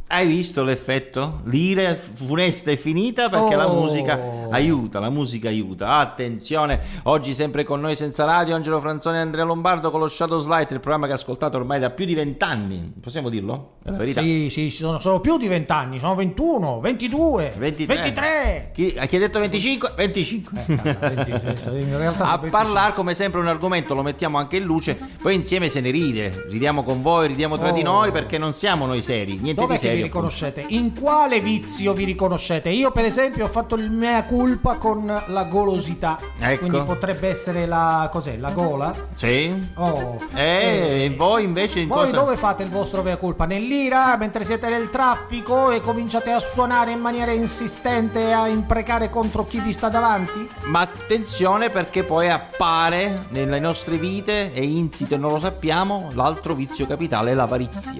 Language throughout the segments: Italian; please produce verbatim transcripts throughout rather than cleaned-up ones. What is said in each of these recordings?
Hai visto l'effetto? L'ira funesta è finita perché Oh. la musica aiuta, la musica aiuta. Attenzione, oggi sempre con noi senza radio Angelo Franzoni e Andrea Lombardo con lo Shadow Slide, il programma che ascoltate ormai da più di vent'anni. Possiamo dirlo? È la verità. Sì, sì, sono, sono più di venti anni, sono ventuno, ventidue, ventitré. ventitré. Chi, chi ha detto venticinque? venticinque. Eh, venti, in realtà A sono venticinque. parlare come sempre un argomento, lo mettiamo anche in luce, poi insieme se ne ride, ridiamo con voi, ridiamo tra Oh. di noi perché non siamo noi seri, niente Dov'è di che serio. vi riconoscete? In quale vizio vi riconoscete? Io per esempio ho fatto il mea culpa con la golosità. Ecco. Quindi potrebbe essere la cos'è? La gola? Sì. Oh. Eh, e voi invece in Voi cosa? dove fate il vostro mea culpa? Nell'ira, mentre siete nel traffico e cominciate a suonare in maniera insistente, a imprecare contro chi vi sta davanti? Ma attenzione perché poi appare nelle nostre vite, è insito e non lo sappiamo, l'altro vizio capitale è l'avarizia.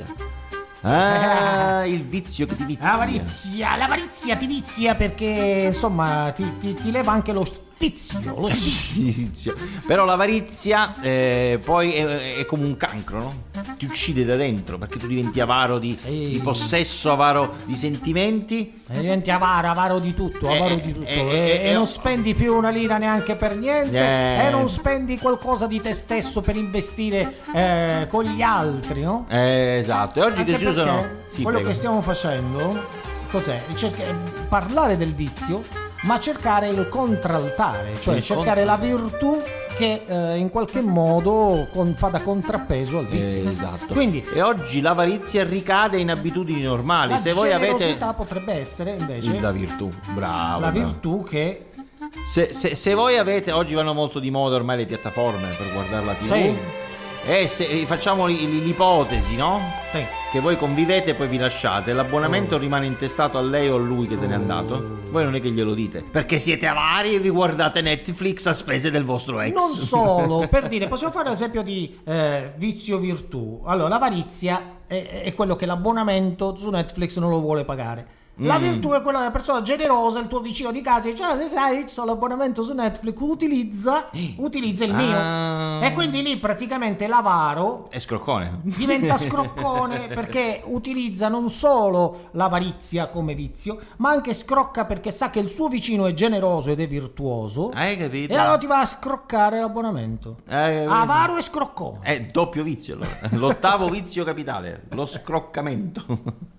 Ah, il vizio che ti vizia. L'avarizia, l'avarizia ti vizia perché insomma ti, ti, ti leva anche lo sfizio, lo sfizio. Vizio. Però l'avarizia eh, poi è, è come un cancro, no? Ti uccide da dentro perché tu diventi avaro di, Sì. di possesso, avaro di sentimenti. E diventi avaro, avaro di tutto, avaro Eh, di tutto. eh, e, eh, e eh, non oh. spendi più una lira neanche per niente. Eh. E non spendi qualcosa di te stesso per investire eh, con gli altri, no? Eh, esatto. E oggi Anche che si usano. perché Sì, quello prego. che stiamo facendo cos'è? Cerca- parlare del vizio, ma cercare il contraltare, cioè Il cercare contra- la virtù che eh, in qualche modo con- fa da contrappeso al vizio. Eh, esatto. Quindi E oggi l'avarizia ricade in abitudini normali. la Se voi avete generosità potrebbe essere invece la virtù, bravo. la bravo. virtù che Se, se, se voi avete, oggi vanno molto di moda ormai le piattaforme per guardare la tivù. Sì. E se e facciamo li- li- l'ipotesi, no? sì, Che voi convivete e poi vi lasciate, l'abbonamento Oh. rimane intestato a lei o a lui che se n'è andato. Voi non è che glielo dite, perché siete avari e vi guardate Netflix a spese del vostro ex. non solo, per dire, possiamo fare un esempio di eh, vizio virtù. Allora, l'avarizia è, è quello che l'abbonamento su Netflix non lo vuole pagare. La Mm. virtù è quella della persona generosa, il tuo vicino di casa dice: "Ah, sai, c'ho l'abbonamento su Netflix, utilizza, utilizza il mio". Ah. E quindi lì praticamente l'avaro È scroccone. diventa scroccone perché utilizza non solo l'avarizia come vizio, ma anche scrocca perché sa che il suo vicino è generoso ed è virtuoso. Hai capito? E allora ti va a scroccare l'abbonamento. Hai capito? Avaro e scroccone. È doppio vizio allora. L'ottavo vizio capitale, lo scroccamento.